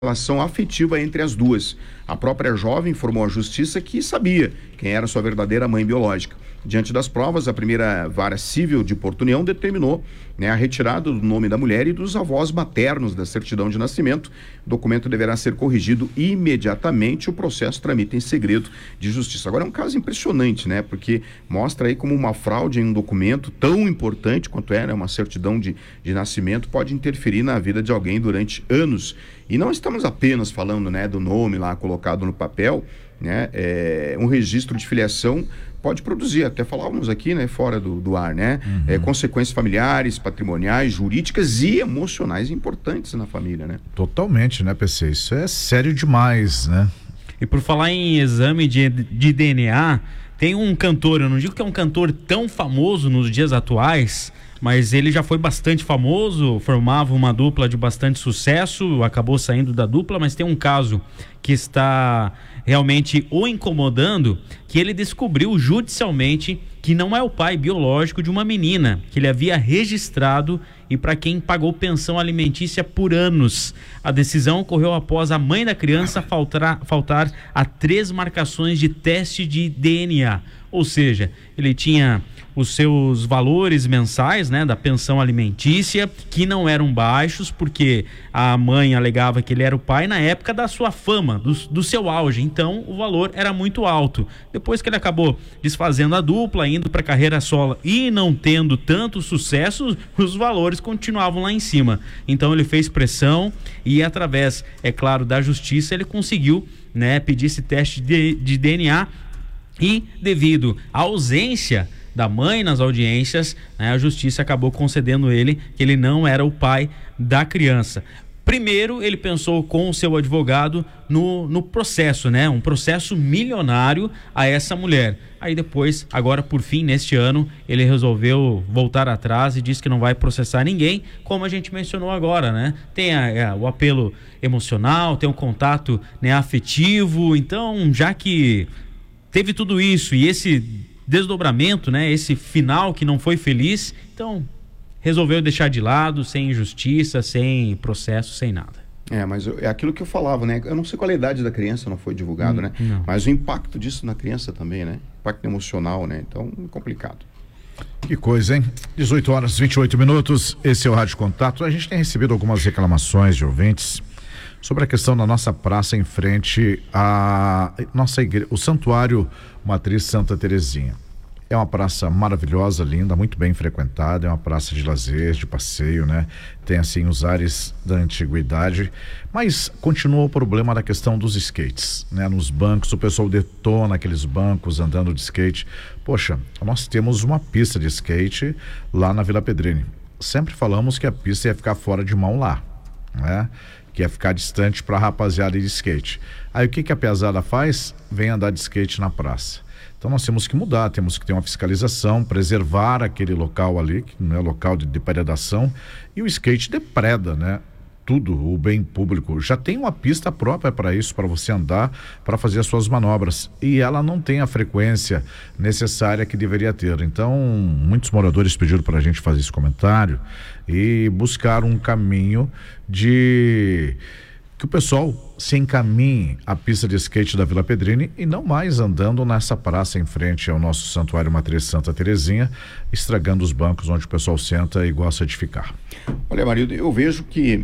relação afetiva entre as duas. A própria jovem informou à justiça que sabia quem era sua verdadeira mãe biológica. Diante das provas, a primeira vara civil de Porto União determinou a retirada do nome da mulher e dos avós maternos da certidão de nascimento. O documento deverá ser corrigido imediatamente. O processo tramita em segredo de justiça. Agora é um caso impressionante, né? Porque mostra aí como uma fraude em um documento tão importante quanto é, né? Uma certidão de nascimento pode interferir na vida de alguém durante anos. E não estamos apenas falando, né, do nome lá colocado no papel, né? Um registro de filiação pode produzir, até falávamos aqui, né, fora do ar, né? Consequências familiares, patrimoniais, jurídicas e emocionais importantes na família, né? Totalmente, né, PC? Isso é sério demais, né? E por falar em exame de DNA, tem um cantor, eu não digo que é um cantor tão famoso nos dias atuais, mas ele já foi bastante famoso, formava uma dupla de bastante sucesso, acabou saindo da dupla, mas tem um caso que está realmente o incomodando, que ele descobriu judicialmente que não é o pai biológico de uma menina que ele havia registrado e para quem pagou pensão alimentícia por anos. A decisão ocorreu após a mãe da criança faltar a 3 marcações de teste de DNA. Ou seja, ele tinha os seus valores mensais, né, da pensão alimentícia, que não eram baixos, porque a mãe alegava que ele era o pai na época da sua fama, do seu auge. Então, o valor era muito alto. Depois que ele acabou desfazendo a dupla, indo para a carreira solo e não tendo tanto sucesso, os valores continuavam lá em cima. Então, ele fez pressão e, através, é claro, da justiça, ele conseguiu, né, pedir esse teste de DNA. E devido à ausência da mãe nas audiências, né, a justiça acabou concedendo ele que ele não era o pai da criança. Primeiro, ele pensou com o seu advogado no processo, né? Um processo milionário a essa mulher. Aí depois, agora por fim, neste ano, ele resolveu voltar atrás e disse que não vai processar ninguém, como a gente mencionou agora, né? Tem o apelo emocional, tem o contato, né, afetivo. Então, já que teve tudo isso e esse desdobramento, né, esse final que não foi feliz, então resolveu deixar de lado, sem injustiça, sem processo, sem nada. Mas é aquilo que eu falava, né? Eu não sei qual é a idade da criança, não foi divulgado, né? Não. Mas o impacto disso na criança também, né? Impacto emocional, né? Então, é complicado. Que coisa, hein? 18h28, esse é o Rádio Contato. A gente tem recebido algumas reclamações de ouvintes sobre a questão da nossa praça em frente à nossa igreja, o Santuário Matriz Santa Terezinha. É uma praça maravilhosa, linda, muito bem frequentada, é uma praça de lazer, de passeio, né? Tem assim os ares da antiguidade, mas continua o problema da questão dos skates, né? Nos bancos, o pessoal detona aqueles bancos andando de skate. Poxa, nós temos uma pista de skate lá na Vila Pedrini. Sempre falamos que a pista ia ficar fora de mão lá, né? Que ia ficar distante para a rapaziada de skate. Aí o que a pesada faz? Vem andar de skate na praça. Então nós temos que mudar, temos que ter uma fiscalização, preservar aquele local ali, que não é local de depredação, e o skate depreda, né? Tudo, o bem público. Já tem uma pista própria para isso, para você andar, para fazer as suas manobras, e ela não tem a frequência necessária que deveria ter. Então, muitos moradores pediram para a gente fazer esse comentário e buscar um caminho de que o pessoal se encaminhe à pista de skate da Vila Pedrini e não mais andando nessa praça em frente ao nosso Santuário Matriz Santa Terezinha, estragando os bancos onde o pessoal senta e gosta de ficar. Olha, Marildo, eu vejo que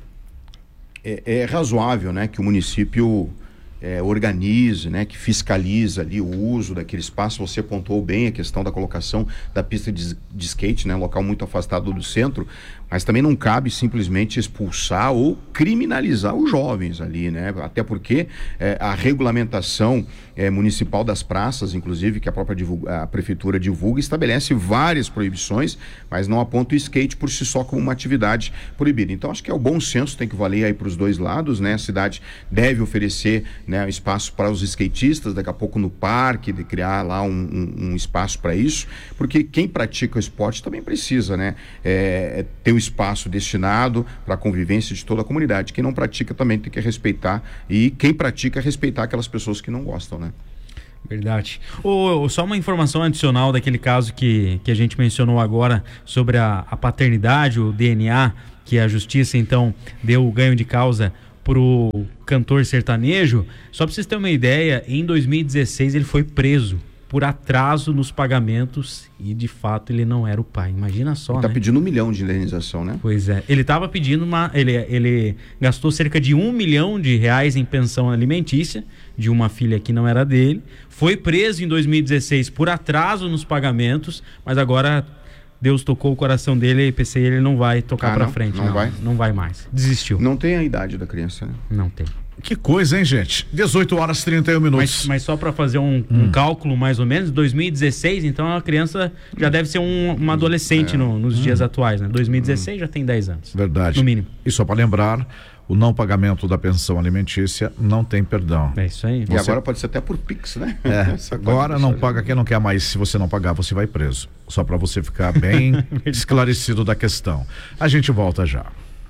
é razoável, né, que o município organize, né, que fiscalize ali o uso daquele espaço. Você apontou bem a questão da colocação da pista de skate, né, local muito afastado do centro, mas também não cabe simplesmente expulsar ou criminalizar os jovens ali, né? Até porque a regulamentação municipal das praças, inclusive, que a própria a prefeitura divulga, estabelece várias proibições, mas não aponta o skate por si só como uma atividade proibida. Então, acho que o bom senso tem que valer aí para os dois lados, né? A cidade deve oferecer, né, espaço para os skatistas, daqui a pouco no parque, de criar lá um espaço para isso, porque quem pratica o esporte também precisa, né? Ter um espaço destinado para a convivência de toda a comunidade. Quem não pratica também tem que respeitar, e quem pratica respeitar aquelas pessoas que não gostam, né? Verdade. Só uma informação adicional daquele caso que a gente mencionou agora sobre a paternidade, o DNA, que a justiça então deu o ganho de causa pro cantor sertanejo. Só pra vocês terem uma ideia, em 2016 ele foi preso por atraso nos pagamentos e de fato ele não era o pai. Imagina só, Ele tá né? pedindo 1 milhão de indenização, né? Pois é, ele estava pedindo ele gastou cerca de R$1 milhão em pensão alimentícia de uma filha que não era dele, foi preso em 2016 por atraso nos pagamentos, mas agora Deus tocou o coração dele e pensei, ele não vai tocar pra frente. Não vai mais, desistiu. Não tem a idade da criança, né? Não tem. Que coisa, hein, gente? 18h31. Mas só para fazer um cálculo mais ou menos, 2016, então a criança já deve ser uma adolescente nos dias atuais, né? 2016 já tem 10 anos. Verdade. No mínimo. E só para lembrar, o não pagamento da pensão alimentícia não tem perdão. É isso aí. E agora pode ser até por Pix, né? Agora não paga quem não quer mais. Se você não pagar, você vai preso. Só para você ficar bem esclarecido da questão. A gente volta já.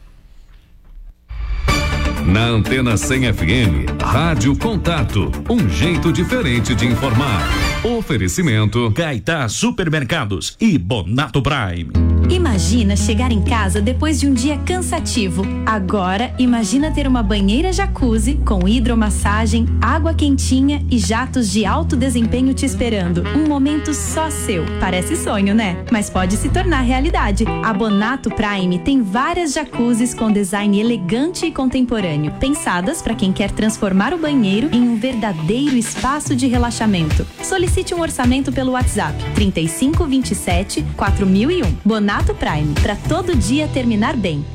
Na Antena 100 FM, Rádio Contato, um jeito diferente de informar. Oferecimento Caetá Supermercados e Bonato Prime. Imagina chegar em casa depois de um dia cansativo. Agora, imagina ter uma banheira jacuzzi com hidromassagem, água quentinha e jatos de alto desempenho te esperando. Um momento só seu. Parece sonho, né? Mas pode se tornar realidade. A Bonato Prime tem várias jacuzzis com design elegante e contemporâneo, pensadas para quem quer transformar o banheiro em um verdadeiro espaço de relaxamento. Solicite um orçamento pelo WhatsApp 3527 4001. Bonato Prime, para todo dia terminar bem.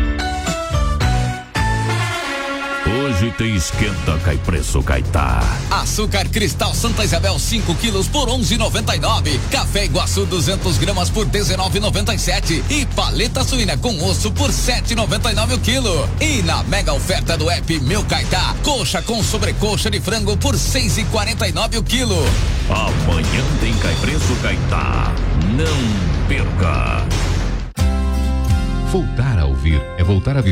Hoje tem esquenta, cai preço, Caetá. Açúcar Cristal Santa Isabel 5 quilos por 11,99. Café Iguaçu 200 gramas por 19,97. E paleta suína com osso por 7,99 o quilo. E na mega oferta do app Meu Caetá, coxa com sobrecoxa de frango por 6,49 o quilo. Amanhã tem cai preço, Caetá. Não perca. Voltar a ouvir é voltar a viver.